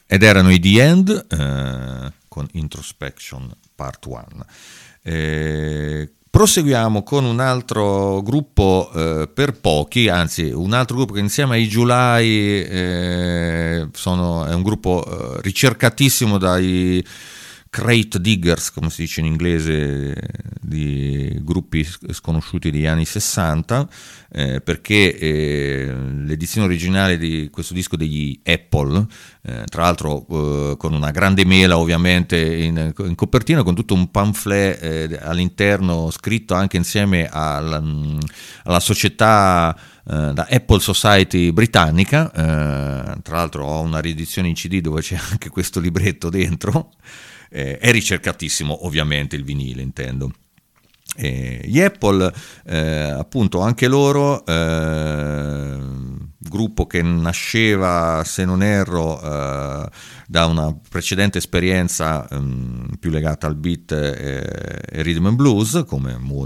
ed erano i The End con Introspection Part 1. Proseguiamo con un altro gruppo per pochi, anzi un altro gruppo che insieme ai July è un gruppo ricercatissimo dai crate diggers, come si dice in inglese, di gruppi sconosciuti degli anni 60, perché l'edizione originale di questo disco degli Apple, tra l'altro con una grande mela ovviamente in copertina, con tutto un pamphlet all'interno scritto anche insieme alla società da Apple Society britannica, tra l'altro ho una riedizione in CD dove c'è anche questo libretto dentro. È ricercatissimo ovviamente il vinile, intendo. Gli Apple, appunto, anche loro, gruppo che nasceva, se non erro, da una precedente esperienza più legata al beat e rhythm and blues, come